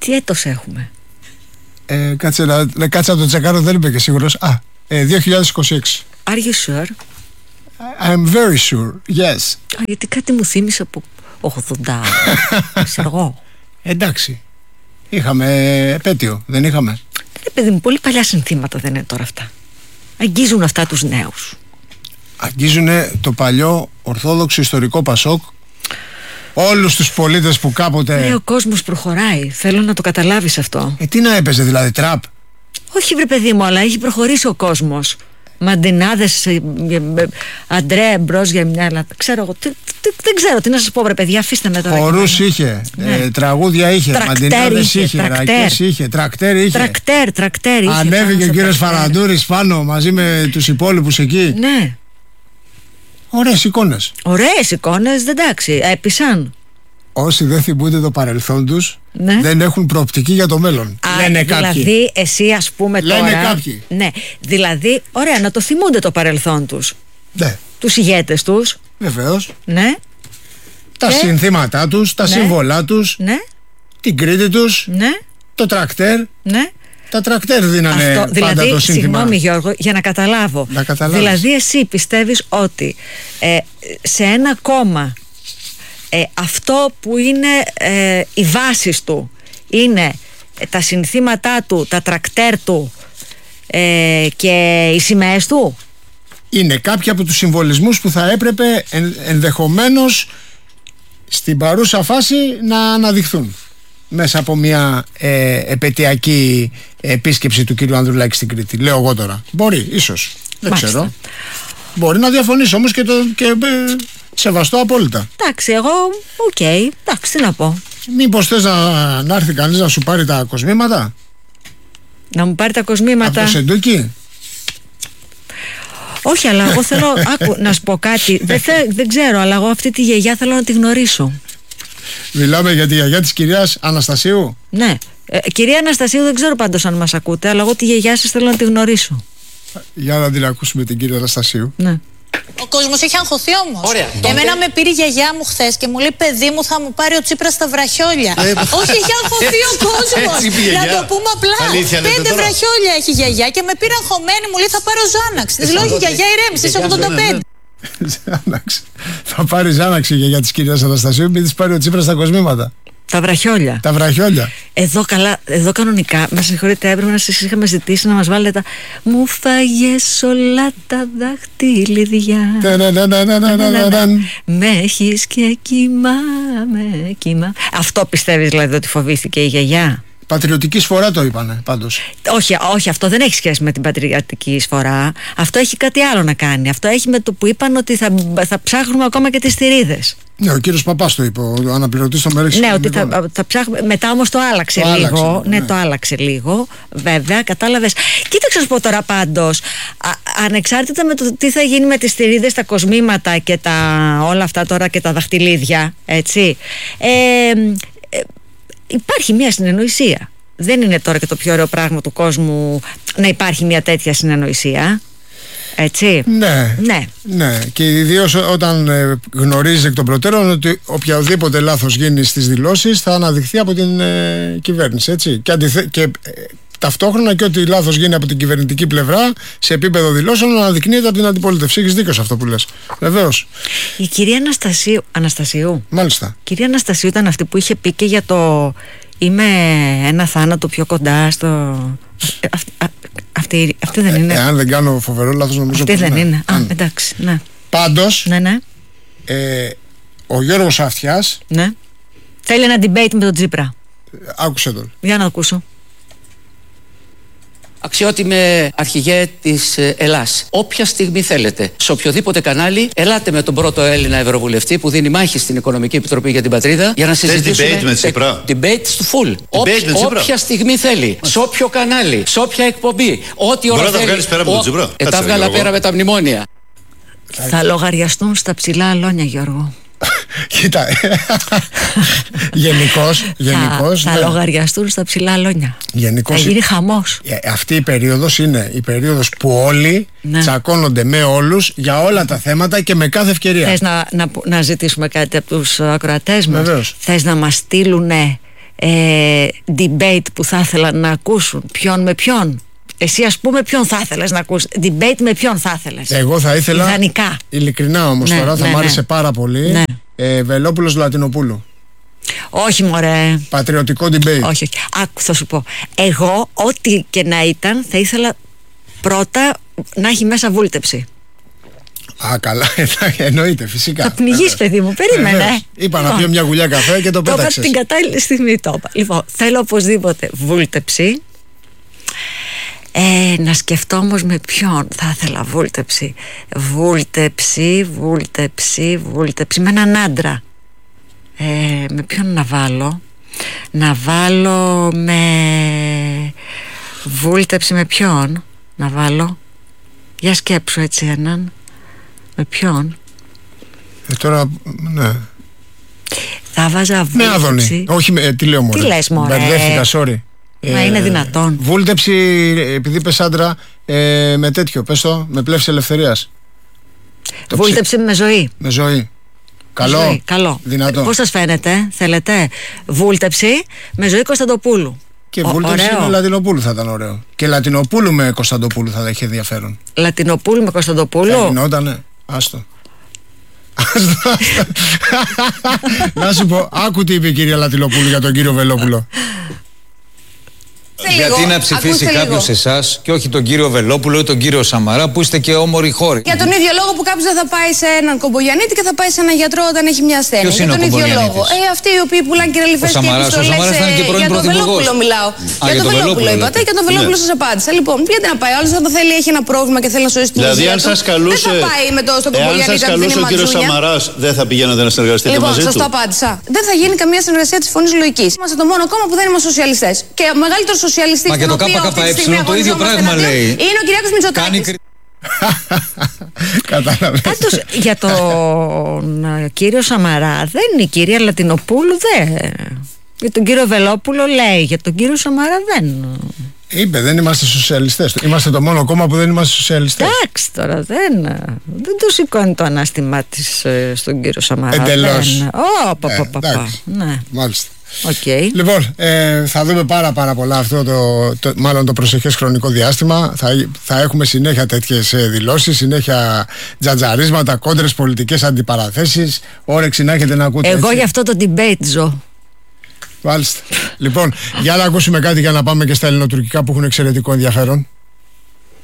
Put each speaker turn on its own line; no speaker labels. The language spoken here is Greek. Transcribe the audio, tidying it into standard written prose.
Τι έτος έχουμε?
Κάτσε να το τσεκάρω, δεν είμαι και σίγουρος. 2026.
Are you sure?
I'm very sure, yes.
Γιατί κάτι μου θύμισε από 80, ξέρω εγώ.
Εντάξει. Είχαμε επέτειο, δεν είχαμε?
Παιδί μου, πολύ παλιά συνθήματα δεν είναι τώρα αυτά. Αγγίζουν αυτά τους νέους.
Αγγίζουν το παλιό ορθόδοξο ιστορικό Πασόκ. Όλους τους πολίτες που κάποτε...
Ο κόσμος προχωράει, θέλω να το καταλάβεις αυτό.
Τι να έπαιζε δηλαδή, τραπ?
Όχι βρε παιδί μου, αλλά έχει προχωρήσει ο κόσμος. Μαντινάδες, Αντρέα μπρος για μια Ελλάδα. Ξέρω εγώ, δεν ξέρω τι να σας πω βρε παιδιά, αφήστε με τώρα.
Χορούς είχε, τραγούδια είχε, μαντινάδες είχε, ρακές είχε, τρακτέρ είχε.
Τρακτέρ είχε.
Ανέβηκε ο κύριος Φαραντούρης πάνω μαζί με τους υπόλοιπους εκεί.
Ναι.
Ωραίες εικόνες.
Ωραίες εικόνες, εντάξει, έπεισαν.
Όσοι δεν θυμούνται το παρελθόν τους, δεν έχουν προοπτική για το μέλλον. Λένε κάποιοι.
Δηλαδή, εσύ ας πούμε τώρα.
Λένε κάποιοι.
Ναι, δηλαδή, ωραία, να το θυμούνται το παρελθόν τους.
Ναι.
Τους ηγέτες τους.
Βεβαίως.
Ναι.
Τα συνθήματά τους, τα σύμβολά τους.
Ναι.
Την Κρήτη τους.
Ναι.
Το τρακτέρ.
Ναι.
Τα τρακτέρ δίνανε αυτό, πάντα
δηλαδή,
το σύνθημα.
Συγγνώμη Γιώργο, για να καταλάβω. Δηλαδή εσύ πιστεύεις ότι σε ένα κόμμα αυτό που είναι οι βάσεις του είναι τα συνθήματά του, τα τρακτέρ του και οι σημαίες του?
Είναι κάποιοι από τους συμβολισμούς που θα έπρεπε ενδεχομένως στην παρούσα φάση να αναδειχθούν μέσα από μια επετειακή επίσκεψη του κύριου Ανδρουλάκη στην Κρήτη. Λέω εγώ τώρα. Μπορεί, ίσως. Δεν ξέρω. Μπορεί να διαφωνήσω όμως και σεβαστώ απόλυτα.
Εντάξει, εγώ, εντάξει, τι να πω.
Μήπως θες να έρθει κανείς να σου πάρει τα κοσμήματα?
Να μου πάρει τα κοσμήματα?
Από το Σεντούκι?
Όχι, αλλά εγώ θέλω να σου πω κάτι. Δεν ξέρω, αλλά εγώ αυτή τη γιαγιά θέλω να τη γνωρίσω.
Μιλάμε για τη γιαγιά της κυρίας Αναστασίου?
Ναι. Κυρία Αναστασίου, δεν ξέρω πάντως αν μας ακούτε, αλλά εγώ τη γιαγιά σας θέλω να τη γνωρίσω.
Για να την ακούσουμε την κυρία Αναστασίου.
Ναι.
Ο κόσμος έχει αγχωθεί όμως. Εμένα με πήρε η γιαγιά μου χθες και μου λέει: παιδί μου, θα μου πάρει ο Τσίπρας τα βραχιόλια. Όχι, έχει αγχωθεί ο κόσμος. Να το πούμε απλά. 5 βραχιόλια έχει η γιαγιά και με πήρε αγχωμένη, μου λέει: θα πάρω Ζάναξ. Της λέω: όχι, γιαγιά, ηρέμησε, είσαι 85.
Ζάναξ. Θα πάρει Ζάναξ η γιαγιά της κυρίας Αναστασίου, μην της πάρει ο Τσίπρας τα κοσμήματα.
Τα βραχιόλια.
Τα βραχιόλια.
Εδώ κανονικά, με συγχωρείτε, έπρεπε να σας είχαμε ζητήσει να μας βάλετε τα. Μου φάγες όλα τα δαχτυλίδια. Με έχεις και κοιμάμαι. Αυτό πιστεύεις δηλαδή ότι φοβήθηκε η γιαγιά?
Πατριωτική εισφορά το είπανε πάντως.
Όχι, αυτό δεν έχει σχέση με την πατριωτική εισφορά. Αυτό έχει κάτι άλλο να κάνει. Αυτό έχει με το που είπαν ότι θα ψάχνουμε ακόμα και τις θηρίδες. Ναι,
ο κύριος Παπάς το είπε, ο αναπληρωτής στο Μερέξι.
Ναι, ότι θα ψάχνουμε. Μετά όμως το άλλαξε λίγο. Ναι, το άλλαξε λίγο. Βέβαια, κατάλαβες. Κοίταξε να σου πω τώρα πάντως. Ανεξάρτητα με το τι θα γίνει με τις θηρίδες, τα κοσμήματα και όλα αυτά τώρα και τα δαχτυλίδια, έτσι. Υπάρχει μια συνεννοησία. Δεν είναι τώρα και το πιο ωραίο πράγμα του κόσμου να υπάρχει μια τέτοια συνεννοησία. Έτσι.
Ναι. Και ιδίως όταν γνωρίζεις εκ των προτέρων ότι οποιαδήποτε λάθος γίνει στις δηλώσεις θα αναδειχθεί από την κυβέρνηση. Έτσι. Και ταυτόχρονα και ότι λάθος γίνει από την κυβερνητική πλευρά σε επίπεδο δηλώσεων αναδεικνύεται από την αντιπολίτευση. Έχεις δίκιο σε αυτό που λες. Βεβαίως.
Η κυρία Αναστασίου.
Μάλιστα.
Η κυρία Αναστασίου ήταν αυτή που είχε πει και για το είμαι ένα θάνατο πιο κοντά στο. Αυτή δεν είναι?
Εάν δεν κάνω φοβερό λάθος, νομίζω.
Αυτή δεν είναι. Εντάξει. Ναι.
Πάντως.
Ναι.
Ο Γιώργος Αυτιάς.
Ναι. Θέλει ένα debate με τον Τσίπρα.
Άκουσε τον.
Για να ακούσω.
Αξιότιμε αρχηγέ της Ελλάς, όποια στιγμή θέλετε, σε οποιοδήποτε κανάλι, ελάτε με τον πρώτο Έλληνα Ευρωβουλευτή που δίνει μάχη στην Οικονομική Επιτροπή για την Πατρίδα για να συζητήσουμε.
Debate με Τσίπρα.
Debate στο full. Όποια στιγμή θέλει, σε όποιο κανάλι, σε όποια εκπομπή, ό,τι ώρα θέλει.
Μπορεί να τα βγάλεις πέρα με τον Τσίπρα.
Τα βγάλα πέρα με τα μνημόνια.
Θα λογαριαστούν στα ψηλά αλόνια, Γιώργο.
Κοίτα, γενικώς
θα λογαριαστούν στα ψηλά αλόνια. Θα γίνει χαμός.
Αυτή η περίοδος είναι η περίοδος που όλοι τσακώνονται με όλους για όλα τα θέματα και με κάθε ευκαιρία.
Θες να ζητήσουμε κάτι από τους ακροατές μας?
Βεβαίως.
Θες να μας στείλουν debate που θα ήθελαν να ακούσουν? Ποιον με ποιον? Εσύ ας πούμε ποιον θα ήθελες να ακούσεις? Debate με ποιον θα ήθελες?
Εγώ θα ήθελα,
ιδανικά,
ειλικρινά όμως, τώρα θα μ' άρεσε πάρα πολύ, Βελόπουλος Λατινοπούλου.
Όχι μωρέ.
Πατριωτικό debate.
Όχι. Άκου, θα σου πω. Εγώ ό,τι και να ήταν θα ήθελα πρώτα να έχει μέσα βούλτεψη.
Α, καλά, εννοείται, φυσικά.
Θα πνιγείς, παιδί μου, περίμενε.
Είπα να πιω μια γουλιά καφέ και το πέταξες.
Το είπα την κατάλληλη στιγμή, το είπα. Λοιπόν, θέλω οπωσδήποτε βούλτεψη. Να σκεφτώ όμως με ποιον θα ήθελα βούλτεψη. Βούλτεψη με έναν άντρα. Με ποιον να βάλω? Να βάλω με βούλτεψη με ποιον να βάλω? Για σκέψου έτσι έναν. Με ποιον?
Τώρα, ναι.
Θα βάζα βούλτεψη.
Με Άδωνη. Όχι, τι λέω μωρέ?
Τι λες μωρέ?
Μπερδεύτηκα, sorry.
Μα είναι δυνατόν?
Βούλτεψη, επειδή πες άντρα, με τέτοιο, πες το, με πλεύση ελευθερίας.
Βούλτεψη με ζωή.
Με ζωή. Καλό.
Καλό.
Δυνατό.
Πώς σας φαίνεται, θέλετε? Βούλτεψη με ζωή Κωνσταντοπούλου.
Και βούλτεψη με Λατινοπούλου θα ήταν ωραίο. Και Λατινοπούλου με Κωνσταντοπούλου θα είχε ενδιαφέρον.
Λατινοπούλου με Κωνσταντοπούλου.
Θα γινότανε. Άστο. Να σου πω, άκου τι είπε η κυρία Λατινοπούλου για τον κύριο Βελόπουλο.
Γιατί να ψηφίσει κάποιος εσάς και όχι τον κύριο Βελόπουλο ή τον κύριο Σαμαρά που είστε και όμοροι χώροι?
Για τον ίδιο λόγο που κάποιος δεν θα πάει σε έναν Κομπογιαννίτη και θα πάει σε έναν γιατρό όταν έχει μια ασθένεια.
Ποιος είναι
για τον ίδιο λόγο. Αυτοί οι οποίοι πουλάνε κυραλιφές και επιστολές. Για τον Βελόπουλο μιλάω. Για τον Βελόπουλο είπατε και τον Βελόπουλο σας απάντησα. Λοιπόν, γιατί να πάει, άλλος θα θέλει, έχει ένα πρόβλημα και θέλει να σώσει την υγεία.
Δηλαδή, αν σας καλούσε.
Δεν θα πάει με το στον Κομπογιαννίτη.
Αν σας καλούσε ο κύριος Σαμαράς, δεν θα πηγαίνατε να συνεργαστείτε μαζί του?
Λοιπόν, σας το απάντησα. Δεν θα γίνει καμία συνεργασία της Φωνής Λογικής. Είμαστε το μόνο κόμμα που δεν είμαστε σοσιαλιστές. Και ο μεγαλύτερος σοσιαλιστής
το ίδιο πράγμα λέει.
Είναι ο Κυριάκος Μητσοτάκης.
Κατάλαβες.
Πάντως για τον κύριο Σαμαρά δεν είναι, η κυρία Λατινοπούλου δεν. Για τον κύριο Βελόπουλο λέει, για τον κύριο Σαμαρά δεν.
Είπε, δεν είμαστε σοσιαλιστές. Είμαστε το μόνο κόμμα που δεν είμαστε σοσιαλιστές.
Εντάξει τώρα, δεν του σηκώνει το ανάστημά της στον κύριο Σαμαρά.
Εντελώς.
Ναι.
Μάλιστα.
Okay.
Λοιπόν, θα δούμε πάρα πολλά αυτό μάλλον το προσεχές χρονικό διάστημα. Θα έχουμε συνέχεια τέτοιες δηλώσεις, συνέχεια τζατζαρίσματα, κόντρες, πολιτικές αντιπαραθέσεις. Όρεξη να έχετε να ακούτε.
Εγώ
έτσι.
γι' αυτό το debate ζω.
Μάλιστα. Λοιπόν, για να ακούσουμε κάτι για να πάμε και στα ελληνοτουρκικά που έχουν εξαιρετικό ενδιαφέρον.